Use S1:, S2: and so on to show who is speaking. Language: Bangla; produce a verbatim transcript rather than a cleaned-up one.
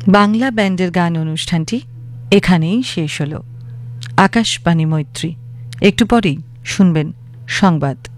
S1: বাংলা ব্যান্ডের গান অনুষ্ঠানটি এখানেই শেষ হলো। আকাশবাণী মৈত্রী। একটু পরেই শুনবেন সংবাদ।